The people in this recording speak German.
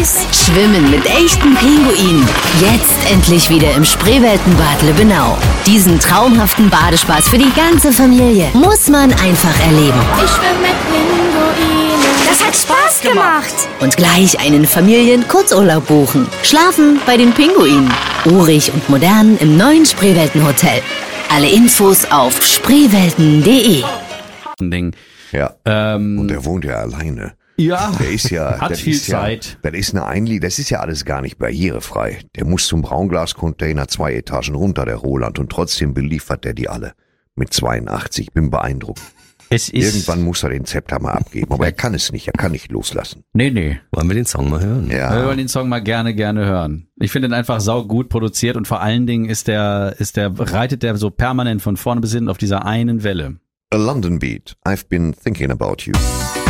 süß. Schwimmen mit echten Pinguinen. Jetzt endlich wieder im Spreeweltenbad Lübbenau. Diesen traumhaften Badespaß für die ganze Familie muss man einfach erleben. Ich schwimme mit Pinguinen. Das hat Spaß gemacht. Und gleich einen Familien-Kurzurlaub buchen. Schlafen bei den Pinguinen. Urig und modern im neuen Spreeweltenhotel. Alle Infos auf spreewelten.de. Ding. Ja. Und der wohnt ja alleine. Ja, Der ist ja, hat das viel ist ja, Zeit. Das ist ja alles gar nicht barrierefrei. Der muss zum Braunglascontainer 2 Etagen runter, der Roland, und trotzdem beliefert der die alle. Mit 82, ich bin beeindruckt. Irgendwann muss er den Zepter mal abgeben, aber er kann es nicht, er kann nicht loslassen. Nee. Wollen wir den Song mal hören? Ja. Wir wollen den Song mal gerne hören. Ich finde ihn einfach saugut produziert und vor allen Dingen reitet der so permanent von vorne bis hinten auf dieser einen Welle. A London Beat, I've been thinking about you.